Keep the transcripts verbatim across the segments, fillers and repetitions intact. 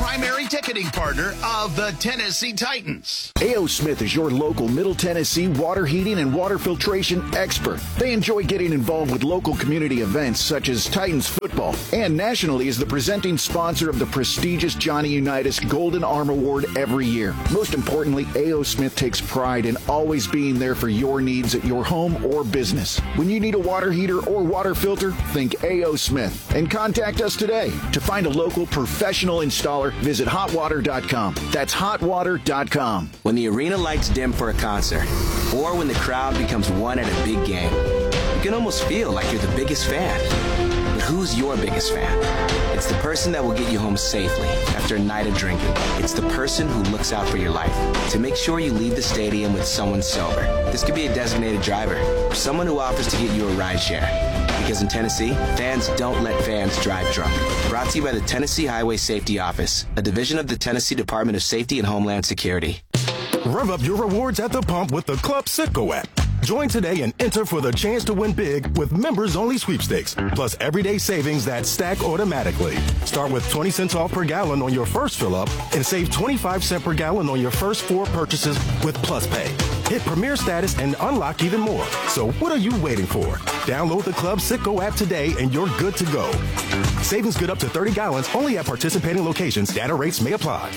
primary ticketing partner of the Tennessee Titans. A O. Smith is your local Middle Tennessee water heating and water filtration expert. They enjoy getting involved with local community events such as Titans football, and nationally is the presenting sponsor of the prestigious Johnny Unitas Golden Arm Award every year. Most importantly, A O. Smith takes pride in always being there for your needs at your home or business. When you need a water heater or water filter, think A O. Smith and contact us today. To find a local professional installer, visit hot water dot com. That's hot water dot com. When the arena lights dim for a concert, or when the crowd becomes one at a big game, you can almost feel like you're the biggest fan. But who's your biggest fan? It's the person that will get you home safely after a night of drinking. It's the person who looks out for your life to make sure you leave the stadium with someone sober. This could be a designated driver or someone who offers to get you a ride share. Because in Tennessee, fans don't let fans drive drunk. Brought to you by the Tennessee Highway Safety Office, a division of the Tennessee Department of Safety and Homeland Security. Rev up your rewards at the pump with the Club Citgo app. Join today and enter for the chance to win big with members-only sweepstakes, plus everyday savings that stack automatically. Start with twenty cents off per gallon on your first fill-up and save twenty-five cents per gallon on your first four purchases with Plus Pay. Hit Premier status and unlock even more. So what are you waiting for? Download the Club Citgo app today and you're good to go. Savings good up to thirty gallons only at participating locations. Data rates may apply.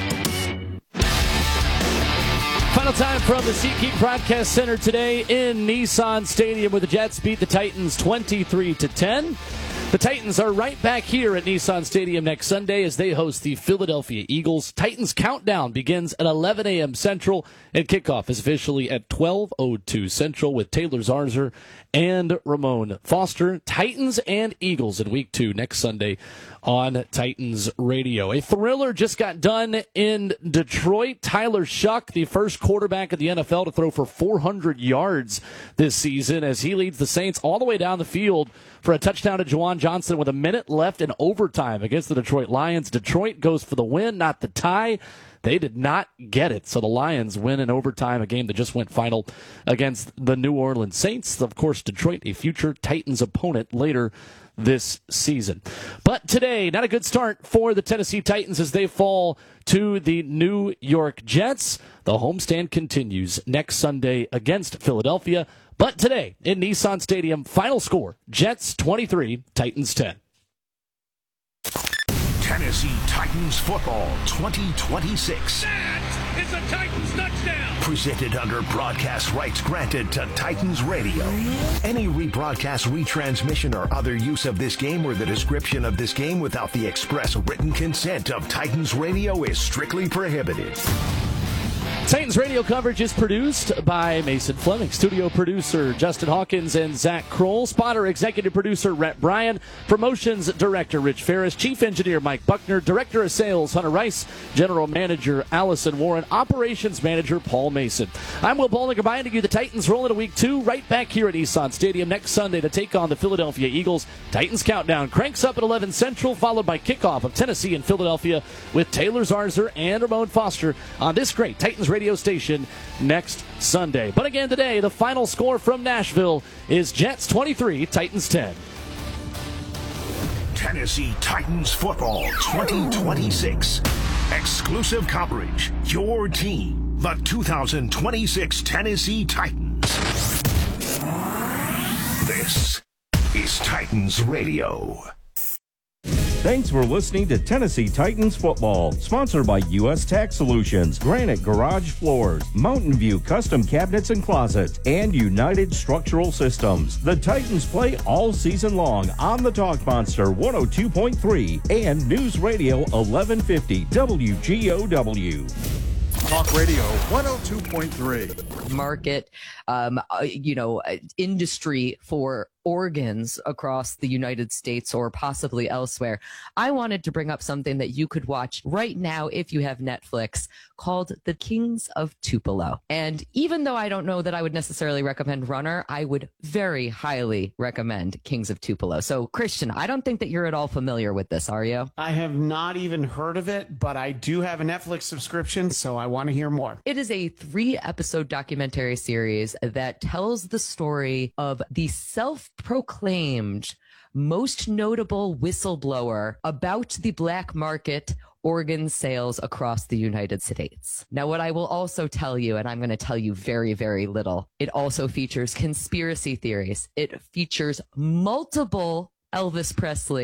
Final time from the SeatGeek Broadcast Center today in Nissan Stadium, where the Jets beat the Titans twenty-three to ten. The Titans are right back here at Nissan Stadium next Sunday as they host the Philadelphia Eagles. Titans countdown begins at eleven a.m. Central, and kickoff is officially at twelve oh two Central with Taylor Zarzour and Ramon Foster. Titans and Eagles in week two next Sunday on Titans Radio. A thriller just got done in Detroit. Tyler Shuck, the first quarterback of the N F L to throw for four hundred yards this season, as he leads the Saints all the way down the field for a touchdown to Juwan Johnson with a minute left in overtime against the Detroit Lions. Detroit goes for the win, not the tie. They did not get it, so the Lions win in overtime, a game that just went final against the New Orleans Saints. Of course, Detroit, a future Titans opponent later this season. But today, not a good start for the Tennessee Titans as they fall to the New York Jets. The homestand continues next Sunday against Philadelphia. But today, in Nissan Stadium, final score, Jets twenty-three, Titans ten. Tennessee Titans football twenty twenty-six. That is a Titans touchdown. Presented under broadcast rights granted to Titans Radio. Any rebroadcast, retransmission, or other use of this game or the description of this game without the express written consent of Titans Radio is strictly prohibited. Titans radio coverage is produced by Mason Fleming, studio producer Justin Hawkins and Zach Kroll, spotter executive producer Rhett Bryan, promotions director Rich Ferris, chief engineer Mike Buckner, director of sales Hunter Rice, general manager Allison Warren, operations manager Paul Mason. I'm Will Bowling, reminding you the Titans roll into week two right back here at Nissan Stadium next Sunday to take on the Philadelphia Eagles. Titans countdown cranks up at eleven Central, followed by kickoff of Tennessee and Philadelphia with Taylor Zarzour and Ramon Foster on this great Titans radio station next Sunday. But again today, the final score from Nashville is Jets twenty-three, Titans ten. Tennessee Titans football twenty twenty-six. Exclusive coverage. Your team, the two thousand twenty-six Tennessee Titans. This is Titans Radio. Thanks for listening to Tennessee Titans Football, sponsored by U S Tax Solutions, Granite Garage Floors, Mountain View Custom Cabinets and Closets, and United Structural Systems. The Titans play all season long on the Talk Monster one oh two point three and News Radio eleven fifty W G O W. Talk Radio one oh two point three. Market, um, uh, you know, uh, industry for organs across the United States or possibly elsewhere. I wanted to bring up something that you could watch right now if you have Netflix called The Kings of Tupelo. And even though I don't know that I would necessarily recommend Runner, I would very highly recommend Kings of Tupelo. So, Christian, I don't think that you're at all familiar with this, are you? I have not even heard of it, but I do have a Netflix subscription, so I want to hear more. It is a three-episode documentary series that tells the story of the self-proclaimed most notable whistleblower about the black market organ sales across the United States. Now, what I will also tell you, and I'm going to tell you very, very little, it also features conspiracy theories. It features multiple Elvis Presley